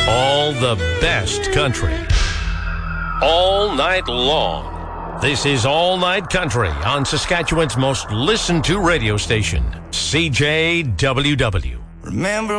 All the best country. All night long. This is All Night Country on Saskatchewan's most listened to radio station, CJWW. Remember